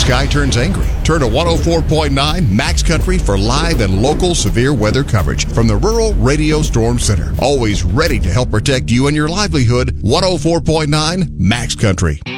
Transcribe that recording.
sky turns angry. Turn to 104.9 Max Country for live and local severe weather coverage from the Rural Radio Storm Center. Always ready to help protect you and your livelihood. 104.9 Max Country.